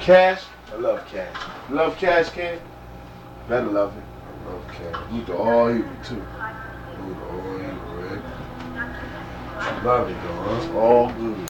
Cash? I love Cash. You love Cash, Ken? Better love it. I love Cash. You the all evil too. Oh, you Rick. Love it though, huh? All good.